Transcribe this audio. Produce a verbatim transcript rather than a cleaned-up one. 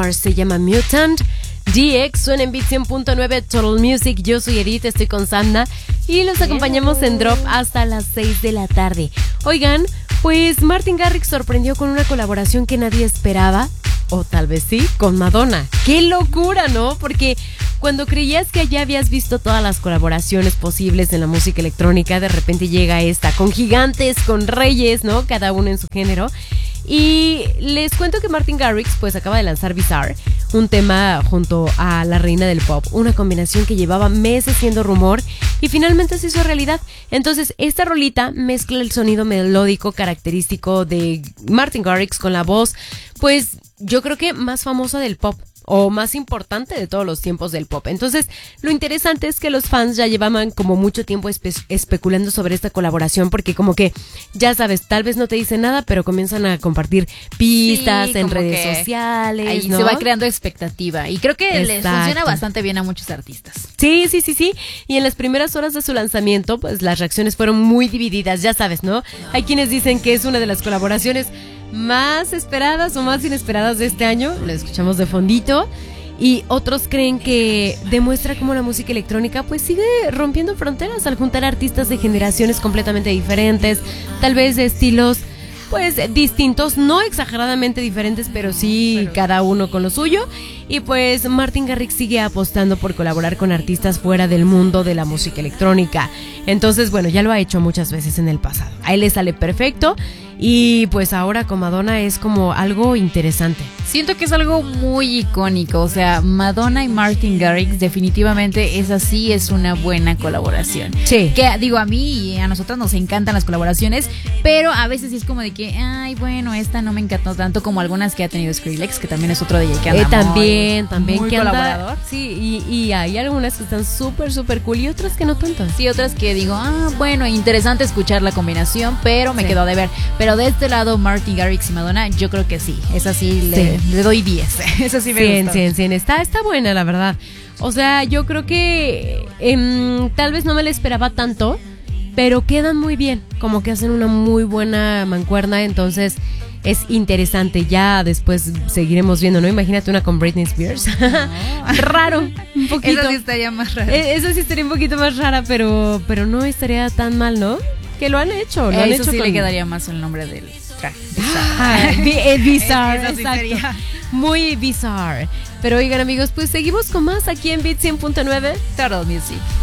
Bizarre, se llama Mutant. D X suena en Beat cien punto nueve Total Music. Yo soy Edith, estoy con Sandra y los acompañamos en Drop hasta las seis de la tarde. Oigan, pues Martin Garrix sorprendió con una colaboración que nadie esperaba, o tal vez sí, con Madonna. ¡Qué locura!, ¿no? Porque cuando creías que ya habías visto todas las colaboraciones posibles en la música electrónica, de repente llega esta, con gigantes, con reyes, ¿no? Cada uno en su género. Y les cuento que Martin Garrix pues acaba de lanzar Bizarre, un tema junto a la reina del pop, una combinación que llevaba meses siendo rumor y finalmente se hizo realidad. Entonces esta rolita mezcla el sonido melódico característico de Martin Garrix con la voz, pues yo creo que más famosa del pop, o más importante de todos los tiempos del pop. Entonces, lo interesante es que los fans ya llevaban como mucho tiempo espe- especulando sobre esta colaboración, porque como que, ya sabes, tal vez no te dicen nada, pero comienzan a compartir pistas sí, en redes sociales, ahí ¿no? Se va creando expectativa y creo que Exacto. les funciona bastante bien a muchos artistas. Sí, sí, sí, sí. Y en las primeras horas de su lanzamiento, pues las reacciones fueron muy divididas, ya sabes, ¿no? Hay quienes dicen que es una de las colaboraciones más esperadas o más inesperadas de este año, lo escuchamos de fondito, y otros creen que demuestra cómo la música electrónica pues sigue rompiendo fronteras al juntar artistas de generaciones completamente diferentes, tal vez de estilos pues distintos, no exageradamente diferentes, pero sí cada uno con lo suyo. Y pues Martin Garrix sigue apostando por colaborar con artistas fuera del mundo de la música electrónica. Entonces, bueno, ya lo ha hecho muchas veces en el pasado. A él le sale perfecto y pues ahora con Madonna es como algo interesante. Siento que es algo muy icónico, o sea, Madonna y Martin Garrix definitivamente esa sí es una buena colaboración. Sí. Que digo, a mí y a nosotras nos encantan las colaboraciones, pero a veces sí es como de que, ay, bueno, esta no me encantó tanto como algunas que ha tenido Skrillex, que también es otro D J que anda eh, también, muy, también muy que colaborador. Anda, sí, y, y hay algunas que están súper, súper cool y otras que no tanto. Sí, otras que digo, ah, bueno, interesante escuchar la combinación, pero me sí. quedó de ver. Pero de este lado, Martin Garrix y Madonna, yo creo que sí, esa sí, sí. Le, le doy diez. Esa sí me cien, gustó. cien, cien. Está, está buena, la verdad. O sea, yo creo que eh, tal vez no me la esperaba tanto, pero quedan muy bien. Como que hacen una muy buena mancuerna, entonces es interesante. Ya después seguiremos viendo, ¿no? Imagínate una con Britney Spears. No. Raro, un poquito. Eso sí estaría más raro. Eh, eso sí estaría un poquito más rara, pero, pero no estaría tan mal, ¿no? Que lo han hecho, lo eh, han eso hecho sí con... le quedaría más el nombre del track. Ah, es bizarre, es que eso sí exacto. sería. Muy bizarre. Pero oigan, amigos, pues seguimos con más aquí en Beat cien punto nueve Total Music.